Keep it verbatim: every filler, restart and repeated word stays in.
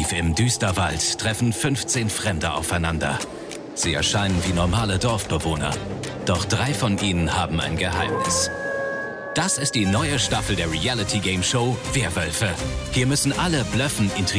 Tief im Düsterwald treffen fünfzehn Fremde aufeinander. Sie erscheinen wie normale Dorfbewohner. Doch drei von ihnen haben ein Geheimnis. Das ist die neue Staffel der Reality-Game-Show Werwölfe. Hier müssen alle blöffen, intrigieren